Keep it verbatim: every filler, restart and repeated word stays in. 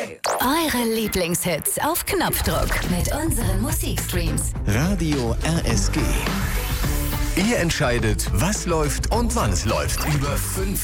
Eure Lieblingshits auf Knopfdruck mit unseren Musikstreams. Radio R S G. Ihr entscheidet, was läuft und wann es läuft. Über fünf